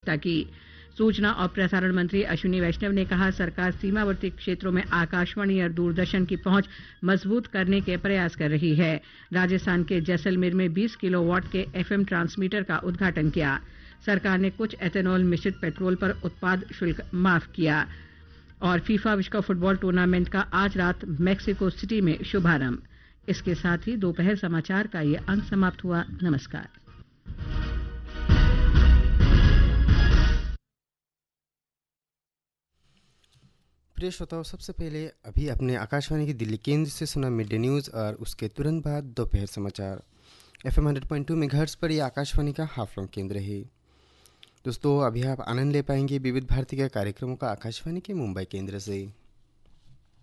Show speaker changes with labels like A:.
A: व्यवस्था की। सूचना और प्रसारण मंत्री अश्विनी वैष्णव ने कहा, सरकार सीमावर्ती क्षेत्रों में आकाशवाणी और दूरदर्शन की पहुंच मजबूत करने के प्रयास कर रही है। राजस्थान के जैसलमेर में 20 किलोवाट के एफएम ट्रांसमीटर का उद्घाटन किया। सरकार ने कुछ एथेनॉल मिश्रित पेट्रोल पर उत्पाद शुल्क माफ किया। और फीफा विश्व कप फुटबॉल टूर्नामेंट का आज रात मैक्सिको सिटी में शुभारंभ। इसके साथ ही दोपहर समाचार का ये अंक समाप्त हुआ। नमस्कार।
B: प्रिय श्रोताओं, सबसे पहले अभी अपने आकाशवाणी की दिल्ली केंद्र से सुना मिड डे न्यूज़ और उसके तुरंत बाद दोपहर समाचार। FM 100.2 मेगाहर्ट्ज़ पर यह आकाशवाणी का हाफ लॉन्ग केंद्र है। दोस्तों, अभी आप आनंद ले पाएंगे विविध भारती के कार्यक्रमों का आकाशवाणी के मुंबई केंद्र से।